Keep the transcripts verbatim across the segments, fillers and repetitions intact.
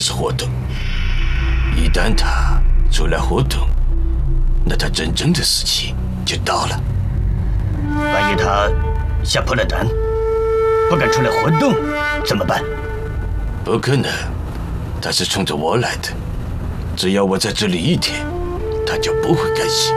是活动。一旦他出来活动，那他真正的时期就到了。 万一他吓破了胆，不敢出来活动，怎么办？ 不可能，他是冲着我来的。只要我在这里一天，他就不会甘心。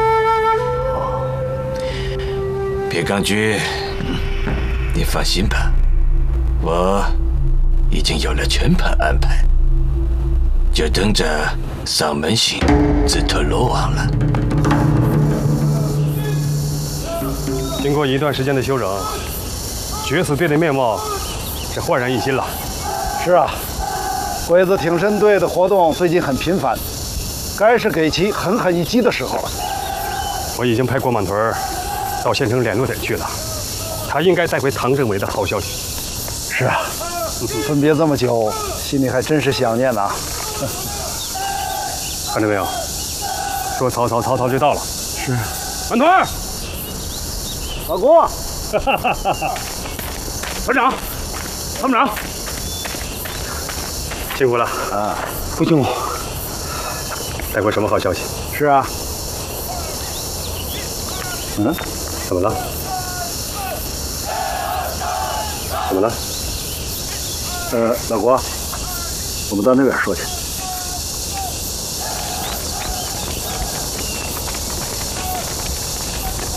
别抗拒，你放心吧，我已经有了全盘安排，就等着上门行自投罗网了。 经过一段时间的休整，决死队的面貌是焕然一新了。 是啊，鬼子挺身队的活动最近很频繁，该是给其狠狠一击的时候了。 我已经派郭满屯到县城联络点去了，他应该带回唐政委的好消息。 是啊，分别这么久，心里还真是想念呐。 看到没有？说曹操，曹操就到了。 是。 满屯， 老郭， 团长，参谋长，辛苦了啊！ 不辛苦。带回什么好消息？ 是啊。嗯， 怎么了？怎么了？ 呃，老郭，我们到那边说去。